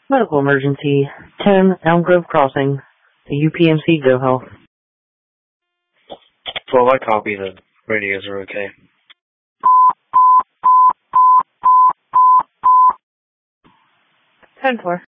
Medical emergency. 10 Elm Grove Crossing. The UPMC Go Health. 12, I copy. The radios are okay. 10-4.